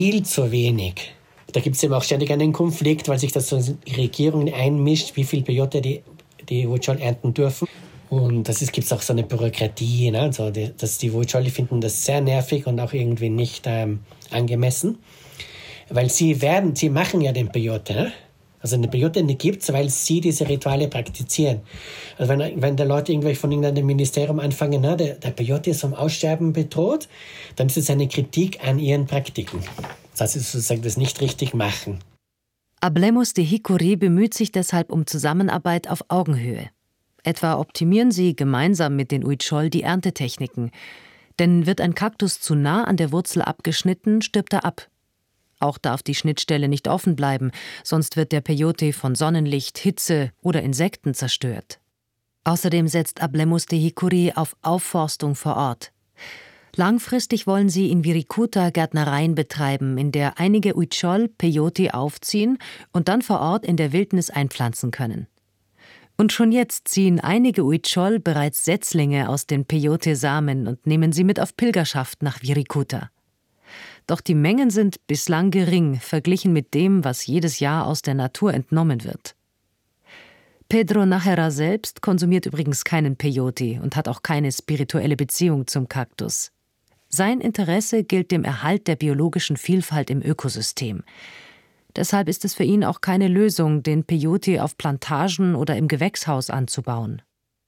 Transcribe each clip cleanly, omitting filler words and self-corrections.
Viel zu wenig. Da gibt es eben auch ständig einen Konflikt, weil sich das so in die Regierung einmischt, wie viel Peyote die Huichol ernten dürfen. Und gibt es auch so eine Bürokratie. Ne? Also die Huichol finden das sehr nervig und auch irgendwie nicht angemessen. Weil sie machen ja den Peyote. Ne? Also eine Peyote gibt es, weil sie diese Rituale praktizieren. Also wenn da Leute von irgendeinem Ministerium anfangen, der Peyote ist vom Aussterben bedroht, dann ist es eine Kritik an ihren Praktiken. Das heißt, sozusagen das nicht richtig machen. Hablemos de Hikuri bemüht sich deshalb um Zusammenarbeit auf Augenhöhe. Etwa optimieren sie gemeinsam mit den Huichol die Erntetechniken. Denn wird ein Kaktus zu nah an der Wurzel abgeschnitten, stirbt er ab. Auch darf die Schnittstelle nicht offen bleiben, sonst wird der Peyote von Sonnenlicht, Hitze oder Insekten zerstört. Außerdem setzt Hablemos de Hikuri auf Aufforstung vor Ort. Langfristig wollen sie in Wirikuta Gärtnereien betreiben, in der einige Huichol Peyote aufziehen und dann vor Ort in der Wildnis einpflanzen können. Und schon jetzt ziehen einige Huichol bereits Setzlinge aus den Peyote-Samen und nehmen sie mit auf Pilgerschaft nach Wirikuta. Doch die Mengen sind bislang gering, verglichen mit dem, was jedes Jahr aus der Natur entnommen wird. Pedro Nájera selbst konsumiert übrigens keinen Peyote und hat auch keine spirituelle Beziehung zum Kaktus. Sein Interesse gilt dem Erhalt der biologischen Vielfalt im Ökosystem. Deshalb ist es für ihn auch keine Lösung, den Peyote auf Plantagen oder im Gewächshaus anzubauen.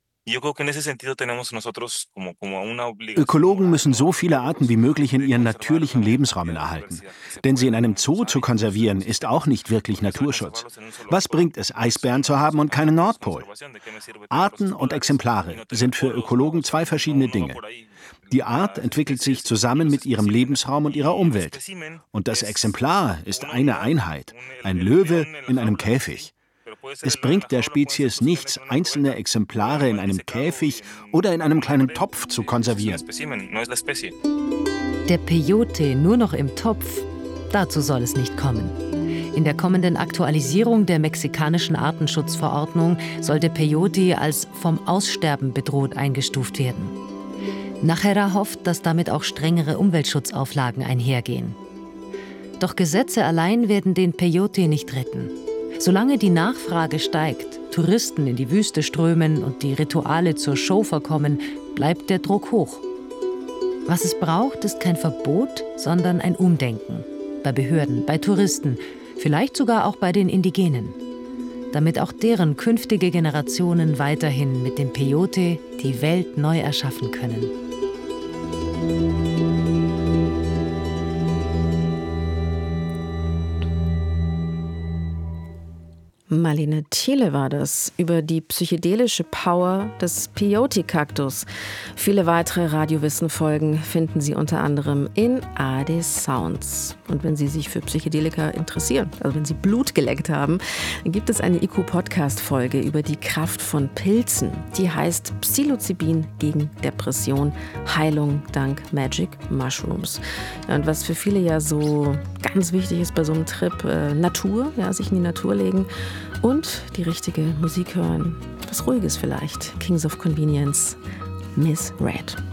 Ökologen müssen so viele Arten wie möglich in ihren natürlichen Lebensraum erhalten. Denn sie in einem Zoo zu konservieren, ist auch nicht wirklich Naturschutz. Was bringt es, Eisbären zu haben und keinen Nordpol? Arten und Exemplare sind für Ökologen zwei verschiedene Dinge. Die Art entwickelt sich zusammen mit ihrem Lebensraum und ihrer Umwelt. Und das Exemplar ist eine Einheit, ein Löwe in einem Käfig. Es bringt der Spezies nichts, einzelne Exemplare in einem Käfig oder in einem kleinen Topf zu konservieren. Der Peyote nur noch im Topf, dazu soll es nicht kommen. In der kommenden Aktualisierung der mexikanischen Artenschutzverordnung soll der Peyote als vom Aussterben bedroht eingestuft werden. Nájera hofft, dass damit auch strengere Umweltschutzauflagen einhergehen. Doch Gesetze allein werden den Peyote nicht retten. Solange die Nachfrage steigt, Touristen in die Wüste strömen und die Rituale zur Show verkommen, bleibt der Druck hoch. Was es braucht, ist kein Verbot, sondern ein Umdenken. Bei Behörden, bei Touristen, vielleicht sogar auch bei den Indigenen. Damit auch deren künftige Generationen weiterhin mit dem Peyote die Welt neu erschaffen können. Marlene Thiele war das, über die psychedelische Power des Peyote-Kaktus. Viele weitere Radiowissen-Folgen finden Sie unter anderem in ARD Sounds. Und wenn Sie sich für Psychedelika interessieren, also wenn Sie Blut geleckt haben, dann gibt es eine IQ-Podcast-Folge über die Kraft von Pilzen. Die heißt Psilocybin gegen Depression, Heilung dank Magic Mushrooms. Ja, und was für viele ja so ganz wichtig ist bei so einem Trip, Natur, ja, sich in die Natur legen. Und die richtige Musik hören. Was Ruhiges vielleicht. Kings of Convenience, Miss Red.